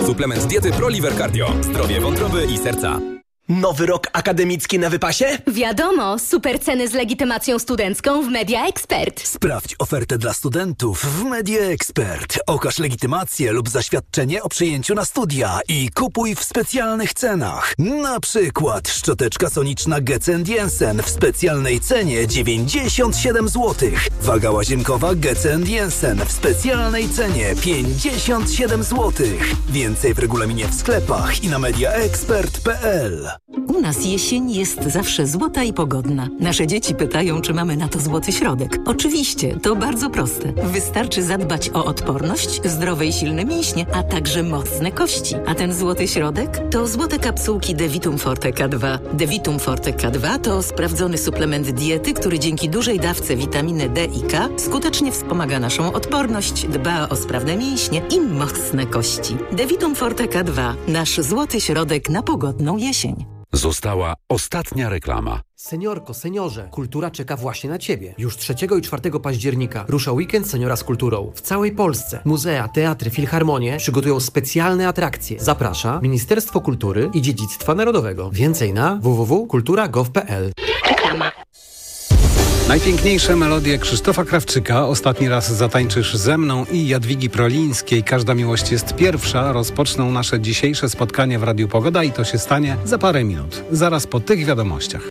Suplement diety ProLiver Cardio. Zdrowie wątroby i serca. Nowy rok akademicki na wypasie? Wiadomo, super ceny z legitymacją studencką w Media Expert. Sprawdź ofertę dla studentów w Media Expert. Okaż legitymację lub zaświadczenie o przyjęciu na studia i kupuj w specjalnych cenach. Na przykład szczoteczka soniczna Getz & Jensen w specjalnej cenie 97 zł. Waga łazienkowa Getz & Jensen w specjalnej cenie 57 zł. Więcej w regulaminie w sklepach i na mediaexpert.pl. U nas jesień jest zawsze złota i pogodna. Nasze dzieci pytają, czy mamy na to złoty środek. Oczywiście, to bardzo proste. Wystarczy zadbać o odporność, zdrowe i silne mięśnie, a także mocne kości. A ten złoty środek to złote kapsułki Devitum Forte K2. Devitum Forte K2 to sprawdzony suplement diety, który dzięki dużej dawce witaminy D i K skutecznie wspomaga naszą odporność, dba o sprawne mięśnie i mocne kości. Devitum Forte K2. Nasz złoty środek na pogodną jesień. Została ostatnia reklama. Seniorko, seniorze, kultura czeka właśnie na Ciebie. Już 3 i 4 października rusza weekend Seniora z kulturą. W całej Polsce muzea, teatry, filharmonie przygotują specjalne atrakcje. Zaprasza Ministerstwo Kultury i Dziedzictwa Narodowego. Więcej na www.kultura.gov.pl. Reklama. Najpiękniejsze melodie Krzysztofa Krawczyka. Ostatni raz zatańczysz ze mną i Jadwigi Prolińskiej. Każda miłość jest pierwsza. Rozpoczną nasze dzisiejsze spotkanie w Radiu Pogoda i to się stanie za parę minut. Zaraz po tych wiadomościach.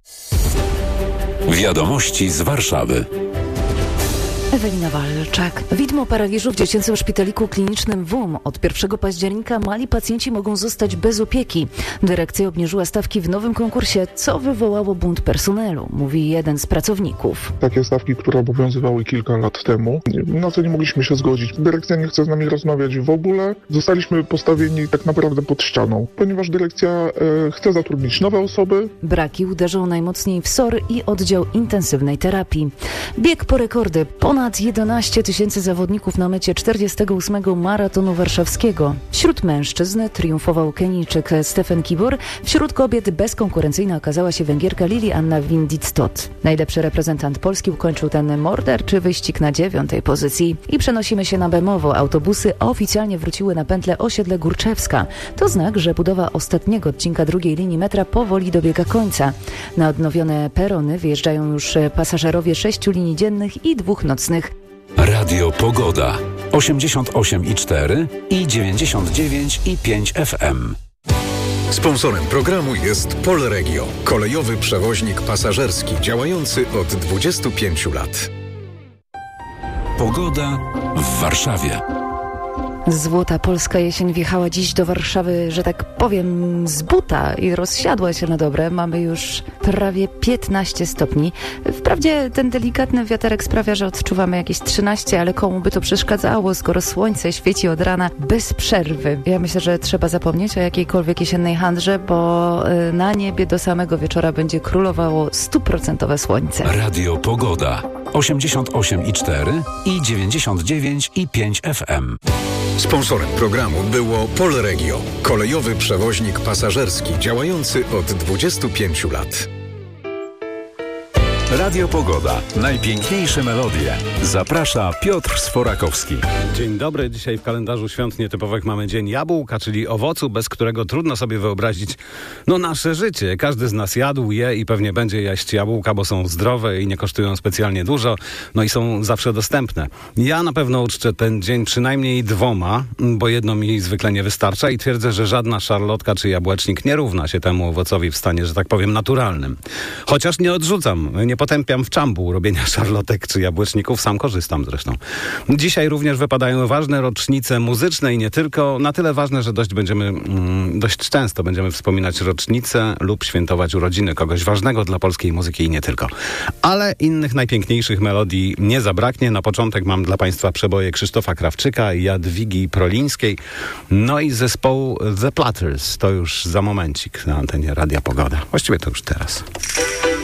Wiadomości z Warszawy. Ewelina Walczak. Widmo paraliżu w dziecięcym szpitaliku klinicznym WUM. Od 1 października mali pacjenci mogą zostać bez opieki. Dyrekcja obniżyła stawki w nowym konkursie, co wywołało bunt personelu, mówi jeden z pracowników. Takie stawki, które obowiązywały kilka lat temu, na co nie mogliśmy się zgodzić. Dyrekcja nie chce z nami rozmawiać w ogóle. Zostaliśmy postawieni tak naprawdę pod ścianą, ponieważ dyrekcja chce zatrudnić nowe osoby. Braki uderzą najmocniej w SOR i oddział intensywnej terapii. Bieg po rekordy. Ponad 11 000 zawodników na mecie 48. maratonu warszawskiego. Wśród mężczyzn triumfował Kenijczyk Stefan Kibor. Wśród kobiet bezkonkurencyjna okazała się Węgierka Lili-Anna Windic-Tot. Najlepszy reprezentant Polski ukończył ten morderczy wyścig na 9. pozycji. I przenosimy się na Bemowo. Autobusy oficjalnie wróciły na pętlę osiedle Górczewska. To znak, że budowa ostatniego odcinka drugiej linii metra powoli dobiega końca. Na odnowione perony wyjeżdżają już pasażerowie 6 linii dziennych i 2 nocnych. Radio Pogoda 88,4 i 99,5 FM. Sponsorem programu jest Polregio, kolejowy przewoźnik pasażerski działający od 25 lat. Pogoda w Warszawie. Złota polska jesień wjechała dziś do Warszawy, że tak powiem, z buta i rozsiadła się na dobre. Mamy już prawie 15 stopni. Wprawdzie ten delikatny wiaterek sprawia, że odczuwamy jakieś 13, ale komu by to przeszkadzało, skoro słońce świeci od rana bez przerwy. Ja myślę, że trzeba zapomnieć o jakiejkolwiek jesiennej handrze, bo na niebie do samego wieczora będzie królowało 100% słońce. Radio Pogoda 88,4 i 99,5 FM. Sponsorem programu było Polregio, kolejowy przewoźnik pasażerski działający od 25 lat. Radio Pogoda. Najpiękniejsze melodie. Zaprasza Piotr Sforakowski. Dzień dobry. Dzisiaj w kalendarzu świąt nietypowych mamy Dzień Jabłka, czyli owocu, bez którego trudno sobie wyobrazić nasze życie. Każdy z nas jadł, je i pewnie będzie jeść jabłka, bo są zdrowe i nie kosztują specjalnie dużo, i są zawsze dostępne. Ja na pewno uczczę ten dzień przynajmniej 2, bo jedno mi zwykle nie wystarcza i twierdzę, że żadna szarlotka czy jabłecznik nie równa się temu owocowi w stanie, że tak powiem, naturalnym. Chociaż nie odrzucam, nie potępiam w czambu robienia szarlotek czy jabłeczników, sam korzystam zresztą. Dzisiaj również wypadają ważne rocznice muzyczne i nie tylko, na tyle ważne, że dość często będziemy wspominać rocznice lub świętować urodziny kogoś ważnego dla polskiej muzyki i nie tylko. Ale innych najpiękniejszych melodii nie zabraknie. Na początek mam dla Państwa przeboje Krzysztofa Krawczyka i Jadwigi Prolińskiej, i zespołu The Platters. To już za momencik na antenie Radia Pogoda. Właściwie to już teraz.